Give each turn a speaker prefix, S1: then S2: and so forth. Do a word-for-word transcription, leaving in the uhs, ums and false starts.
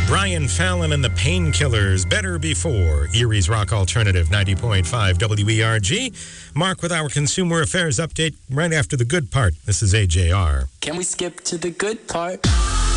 S1: Brian Fallon and the Painkillers, Better Before. Erie's Rock Alternative, ninety point five W E R G. Mark with our Consumer Affairs update right after the good part. This is A J R.
S2: Can we skip to the good part?